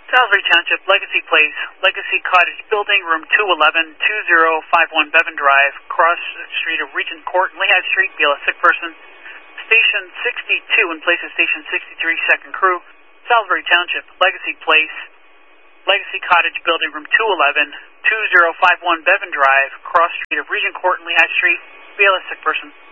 Salisbury Township, Legacy Place, Legacy Cottage Building, room 211, 2051 Bevan Drive, cross street of Regent Court and Lehigh Street, be a sick person. Station 62 in place of Station 63, second crew. Salisbury Township, Legacy Place, Legacy Cottage Building, room 211, 2051 Bevan Drive, cross street of Regent Court and Lehigh Street, be a sick person.